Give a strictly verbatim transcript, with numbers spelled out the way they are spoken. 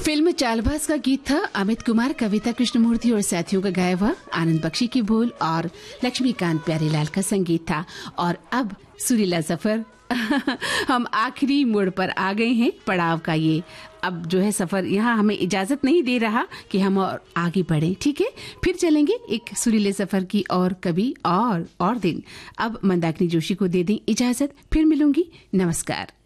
Film Chaalbaaz का गीत था अमित कुमार, कविता कृष्णमूर्ति और साथियों का गाया हुआ, आनंद बख्शी की बोल और लक्ष्मीकांत प्यारेलाल का संगीत था। और अब सुरीला सफर हम आखिरी मोड़ पर आ गए हैं, पड़ाव का ये अब जो है सफर यहाँ हमें इजाजत नहीं दे रहा कि हम और आगे बढ़ें। ठीक है, फिर चलेंगे एक सुरीले सफर की और कभी और और दिन। अब मंदाकिनी जोशी को दे दें इजाजत, फिर मिलूंगी। नमस्कार।